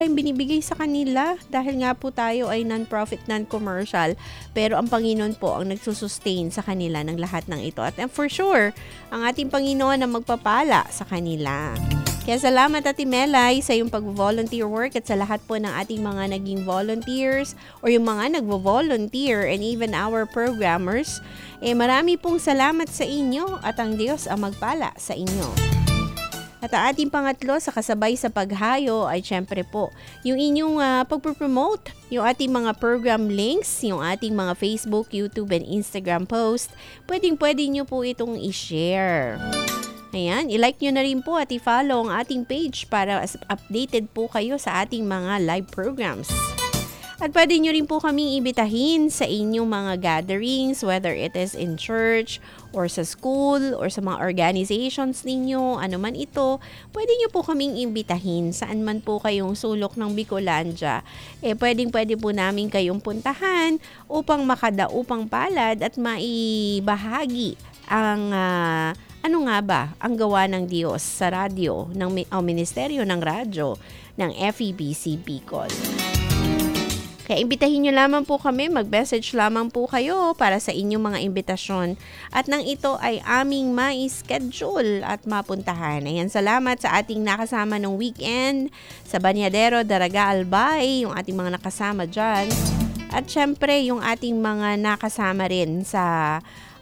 Yung binibigay sa kanila dahil nga po tayo ay non-profit, non-commercial, pero ang Panginoon po ang nagsusustain sa kanila ng lahat ng ito. At for sure, ang ating Panginoon ang magpapala sa kanila. Kaya salamat Ate Melay sa iyong pag-volunteer work at sa lahat po ng ating mga naging volunteers or yung mga nagvo-volunteer and even our programmers. Marami pong salamat sa inyo at ang Diyos ang magpala sa inyo. At ang ating pangatlo sa kasabay sa paghayo ay syempre po, yung inyong pagpropromote, yung ating mga program links, yung ating mga Facebook, YouTube, and Instagram post, pwedeng-pwede nyo po itong i-share. Ayan, i-like nyo na rin po at i-follow ang ating page para updated po kayo sa ating mga live programs. At pwede nyo rin po kaming ibitahin sa inyong mga gatherings, whether it is in church, or sa school, or sa mga organizations ninyo, ano man ito, pwede nyo po kaming imbitahin saan man po kayong sulok ng Bicolandia. Pwede po namin kayong puntahan upang makadaupang palad at maibahagi ang ano nga ba ang gawa ng Diyos sa radyo, ng Ministeryo ng Radyo ng FEBC Bicol. Kaya imbitahin nyo lamang po kami, mag-message lamang po kayo para sa inyong mga imbitasyon. At nang ito ay aming ma-schedule at mapuntahan. Ayan, salamat sa ating nakasama ng weekend sa Banyadero, Daraga, Albay, yung ating mga nakasama dyan. At syempre, yung ating mga nakasama rin sa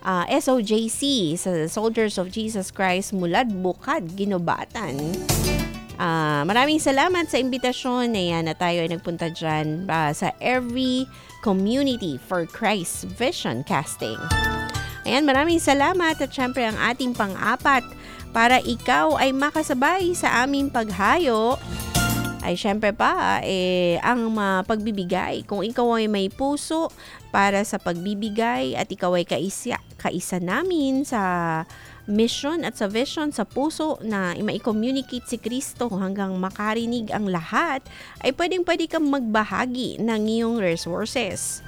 SOJC, sa Soldiers of Jesus Christ, Mulad, Bukad, Ginobatan. Maraming salamat sa imbitasyon na yan na tayo ay nagpunta dyan sa Every Community for Christ Vision Casting. Ayan, maraming salamat at syempre ang ating pang-apat para ikaw ay makasabay sa aming paghayo ay syempre pa ang pagbibigay. Kung ikaw ay may puso para sa pagbibigay at ikaw ay kaisa namin sa mission at sa vision sa puso na mai-communicate si Kristo hanggang makarinig ang lahat, ay pwede kang magbahagi ng iyong resources.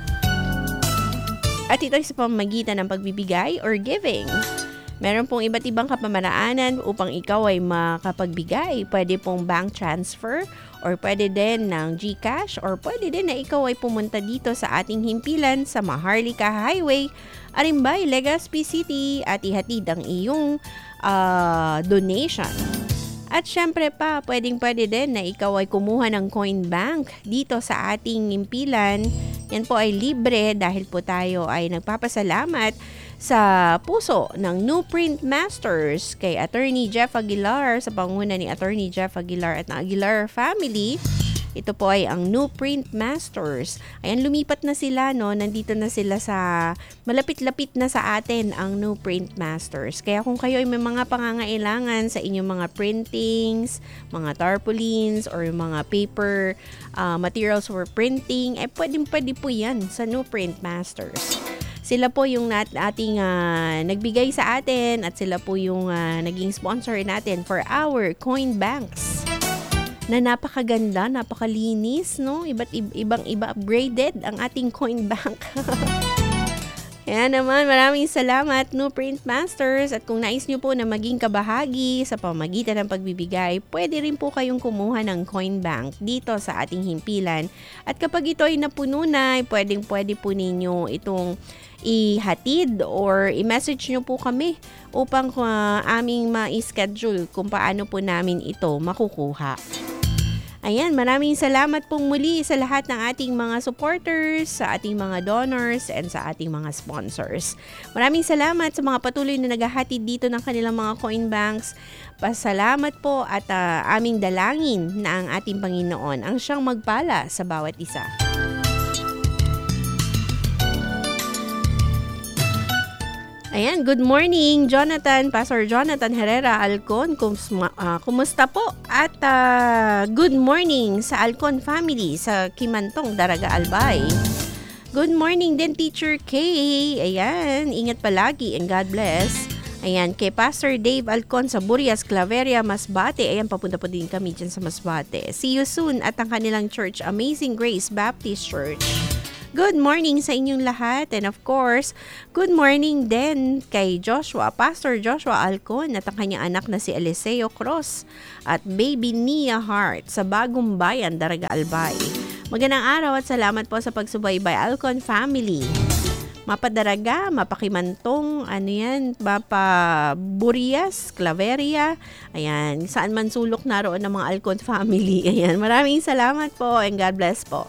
At ito ay sa pamamagitan ng pagbibigay or giving. Meron pong iba't ibang kapamaraanan upang ikaw ay makapagbigay. Pwede pong bank transfer or pwede din ng GCash or pwede din na ikaw ay pumunta dito sa ating himpilan sa Maharlika Highway, Arimbay, Legazpi City at ihatid ang iyong donation. At syempre pa, pwede din na ikaw ay kumuha ng coin bank dito sa ating himpilan. Yan po ay libre dahil po tayo ay nagpapasalamat sa puso ng New Print Masters kay Attorney Jeff Aguilar sa panguna ni Attorney Jeff Aguilar at ng Aguilar family. Ito po ay ang New Print Masters. Ayan, lumipat na sila, no? Nandito na sila sa, malapit-lapit na sa atin ang New Print Masters. Kaya kung kayo ay may mga pangangailangan sa inyong mga printings, mga tarpaulins, or mga paper materials for printing, pwede po yan sa New Print Masters. Sila po yung ating nagbigay sa atin at sila po yung naging sponsor natin for our coin banks. Na napakaganda, napakalinis, no? Ibang-iba upgraded ang ating coin bank. Kaya naman, maraming salamat, New Print Masters. At kung nais nyo po na maging kabahagi sa pamamagitan ng pagbibigay, pwede rin po kayong kumuha ng coin bank dito sa ating himpilan. At kapag ito ay napuno na, pwede po ninyo itong ihatid or i-message nyo po kami upang aming ma-schedule kung paano po namin ito makukuha. Ayan, maraming salamat pong muli sa lahat ng ating mga supporters, sa ating mga donors, and sa ating mga sponsors. Maraming salamat sa mga patuloy na naghahatid dito ng kanilang mga coin banks. Pasalamat po at aming dalangin na ang ating Panginoon ang siyang magpala sa bawat isa. Ayan, good morning, Jonathan, Pastor Jonathan Herrera, Alcon. Kumusta po? At good morning sa Alcon family sa Kimantong, Daraga, Albay. Good morning din, Teacher Kay. Ayan, ingat palagi and God bless. Ayan, kay Pastor Dave Alcon sa Burias, Claveria, Masbate. Ayan, papunta po din kami dyan sa Masbate. See you soon at ang kanilang church, Amazing Grace Baptist Church. Good morning sa inyong lahat. And of course, good morning din kay Joshua, Pastor Joshua Alcon at ang kanyang anak na si Eliseo Cruz at baby Nia Hart sa Bagong Bayan, Daraga Albay. Magandang araw at salamat po sa pagsubaybay Alcon family. Mapadaraga, mapakimantong, mapa Burias, Claveria, ayan, saan man sulok naroon ng mga Alcon family. Ayan, maraming salamat po and God bless po.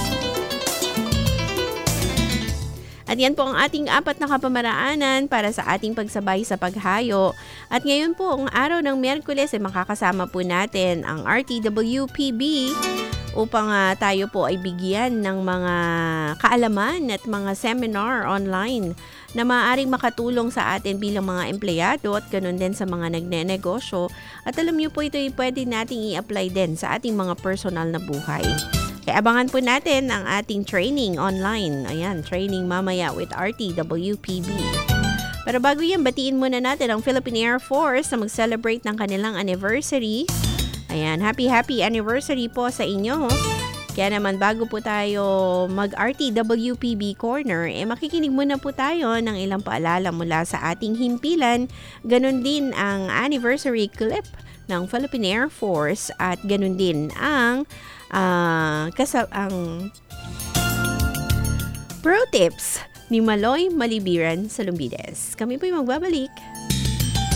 At yan po ang ating 4 na kapamaraanan para sa ating pagsabay sa paghayo. At ngayon po, ang araw ng Miyerkules ay makakasama po natin ang RTWPB upang tayo po ay bigyan ng mga kaalaman at mga seminar online na maaaring makatulong sa atin bilang mga empleyado at ganun din sa mga nagnenegosyo. At alam niyo po, ito ay pwede nating i-apply din sa ating mga personal na buhay. Kaya abangan po natin ang ating training online. Ayan, training mamaya with RTWPB. Pero bago yan, batiin muna natin ang Philippine Air Force na mag-celebrate ng kanilang anniversary. Ayan, happy anniversary po sa inyo. Kaya naman bago po tayo mag-RTWPB Corner, makikinig muna po tayo ng ilang paalala mula sa ating himpilan. Ganon din ang anniversary clip ng Philippine Air Force at ganon din ang pro tips ni Maloy Malibiran sa Lumbides. Kami po'y magbabalik.